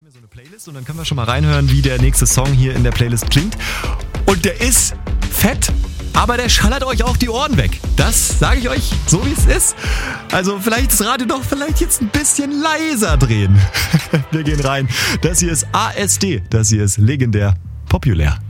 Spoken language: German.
So eine Playlist und dann können wir schon mal reinhören, wie der nächste Song hier in der Playlist klingt. Und der ist fett, aber der schallert euch auch die Ohren weg. Das sage ich euch, so wie es ist. Also vielleicht das Radio doch vielleicht jetzt ein bisschen leiser drehen. Wir gehen rein. Das hier ist ASD, das hier ist legendär populär.